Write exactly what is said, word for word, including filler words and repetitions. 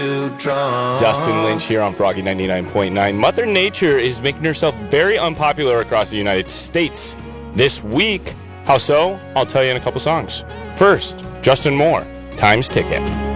Dustin Lynch here on Froggy ninety-nine point nine. Mother Nature is making herself very unpopular across the United States this week. How so? I'll tell you in a couple songs. First, Justin Moore, Time's Ticket.